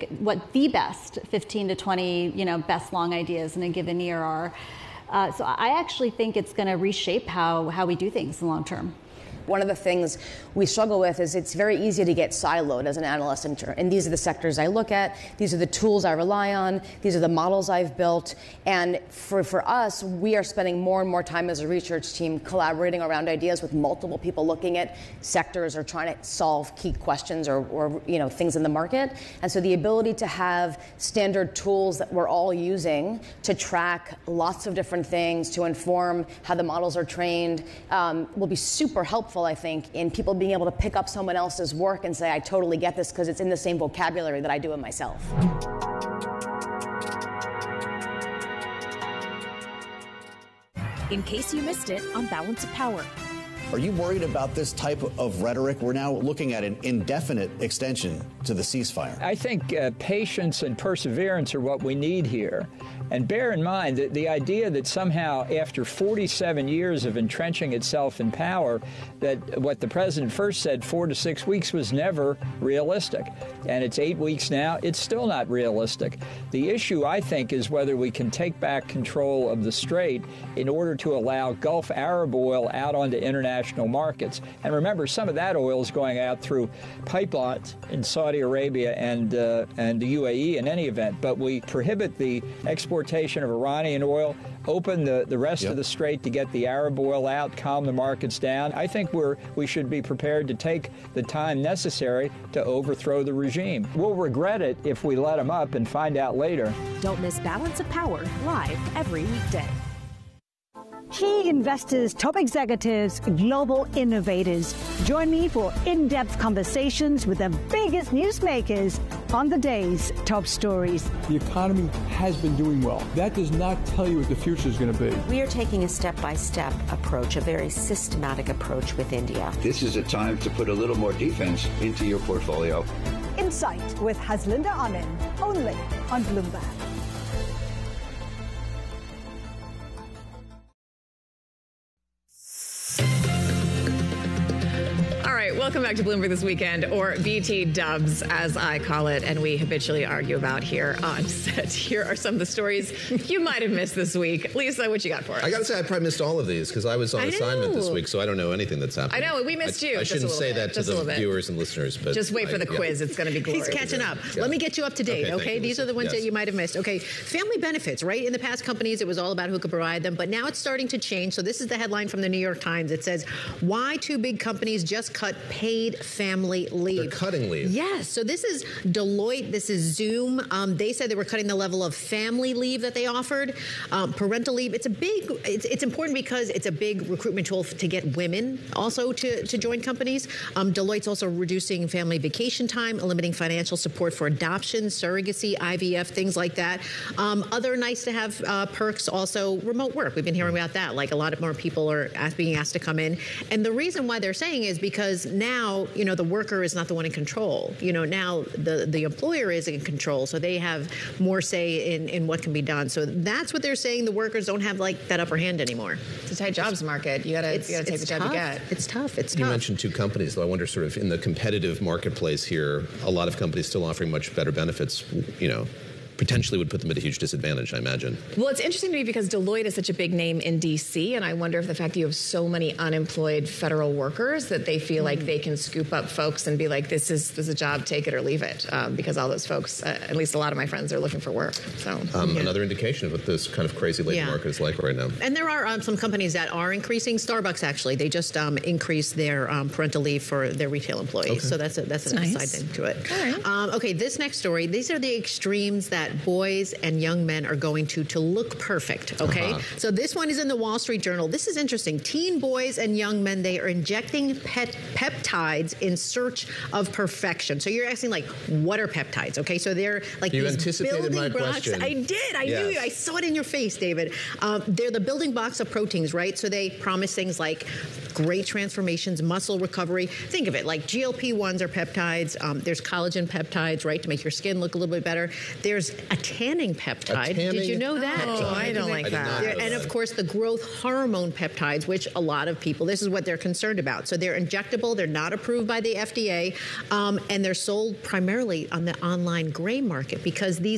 pick what the best 15 to 20, best long ideas in a given year are. So I actually think it's going to reshape how we do things in the long term. One of the things we struggle with is it's very easy to get siloed as an analyst, and these are the sectors I look at, these are the tools I rely on, these are the models I've built, and for us, we are spending more and more time as a research team collaborating around ideas with multiple people looking at sectors or trying to solve key questions or things in the market. And so the ability to have standard tools that we're all using to track lots of different things, to inform how the models are trained, will be super helpful, I think, in people being able to pick up someone else's work and say, I totally get this because it's in the same vocabulary that I do it myself. In case you missed it on Balance of Power. Are you worried about this type of rhetoric? We're now looking at an indefinite extension to the ceasefire. I think patience and perseverance are what we need here. And bear in mind that the idea that somehow after 47 years of entrenching itself in power, that what the president first said, 4 to 6 weeks, was never realistic. And it's 8 weeks now. It's still not realistic. The issue, I think, is whether we can take back control of the Strait in order to allow Gulf Arab oil out onto international markets. And remember, some of that oil is going out through pipelines in Saudi Arabia and the UAE in any event. But we prohibit the exportation of Iranian oil, open the rest of the Strait to get the Arab oil out, calm the markets down. I think we should be prepared to take the time necessary to overthrow the regime. We'll regret it if we let them up and find out later. Don't miss Balance of Power live every weekday. Key investors, top executives, global innovators. Join me for in-depth conversations with the biggest newsmakers on the day's top stories. The economy has been doing well. That does not tell you what the future is going to be. We are taking a step-by-step approach, a very systematic approach with India. This is a time to put a little more defense into your portfolio. Insight with Haslinda Anand, only on Bloomberg. Welcome back to Bloomberg This Weekend, or BT Dubs, as I call it, and we habitually argue about here on set. Here are some of the stories you might have missed this week. Lisa, what you got for us? I got to say, I probably missed all of these because I was on assignment this week, so I don't know anything that's happening. I know, we missed you. I shouldn't say that to the viewers and listeners, but just wait for the quiz. It's going to be glorious. He's catching up. Let me get you up to date, okay? These are the ones that you might have missed. Okay, family benefits, right? In the past, companies, it was all about who could provide them, but now it's starting to change. So this is the headline from the New York Times. It says, why two big companies just cut paid family leave. They're cutting leave. Yes. So this is Deloitte. This is Zoom. They said they were cutting the level of family leave that they offered. Parental leave. It's important because it's a big recruitment tool to get women also to join companies. Deloitte's also reducing family vacation time, limiting financial support for adoption, surrogacy, IVF, things like that. Other nice to have perks also, remote work. We've been hearing about that. Like a lot of more people are being asked to come in. And the reason why they're saying is because now, the worker is not the one in control. Now the employer is in control, so they have more say in what can be done. So that's what they're saying. The workers don't have like that upper hand anymore. It's a tight jobs market. You gotta take the job you get. It's tough. You mentioned two companies, though. I wonder, sort of in the competitive marketplace here, a lot of companies still offering much better benefits, potentially would put them at a huge disadvantage, I imagine. Well, it's interesting to me because Deloitte is such a big name in D.C., and I wonder if the fact that you have so many unemployed federal workers that they feel like they can scoop up folks and be like, this is a job, take it or leave it, because all those folks, at least a lot of my friends, are looking for work. So another indication of what this kind of crazy labor market is like right now. And there are some companies that are increasing. Starbucks, actually, they just increased their parental leave for their retail employees. Okay. So that's a nice side thing to it. All right. Okay, this next story, these are the extremes that boys and young men are going to look perfect, okay? So this one is in the Wall Street Journal. This is interesting. Teen boys and young men, they are injecting peptides in search of perfection. So you're asking, like, what are peptides, okay? So they're like you these anticipated building my blocks. question. I did. I knew you. I saw it in your face, David. They're the building blocks of proteins, right? So they promise things like great transformations, muscle recovery. Think of it like GLP-1s are peptides. There's collagen peptides, right, to make your skin look a little bit better. There's a tanning peptide. Did you know that? Oh, I don't like that. And of course, the growth hormone peptides, which a lot of people, this is what they're concerned about. So they're injectable, they're not approved by the FDA, and they're sold primarily on the online gray market because these